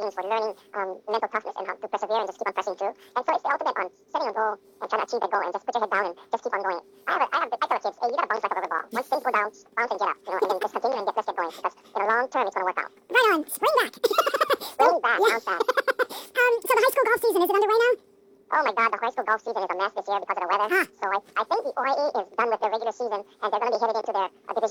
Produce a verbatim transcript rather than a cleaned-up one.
things for learning um, mental toughness and how to persevere and just keep on pressing through. And so it's the ultimate on setting a goal and trying to achieve that goal and just put your head down and just keep on going. I have, a, I have, I tell the kids, hey, you gotta bounce like a rubber ball. Once things go down, bounce and get up, you know, and then just continue and get, let's get going because in the long term it's gonna work out. Right on. Spring back. Spring back, yeah. bounce back. um, so the high school golf season, is it underway now? Oh my God, the high school golf season is a mess this year because of the weather. Huh. So I, I think the O I A is done with their regular season and they're going to be headed into their uh, division.